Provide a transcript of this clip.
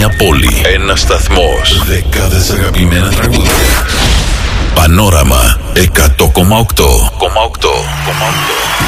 Μια πόλη, ένας σταθμός, δεκάδες αγαπημένα τραγούδια. Πανόραμα 100,8.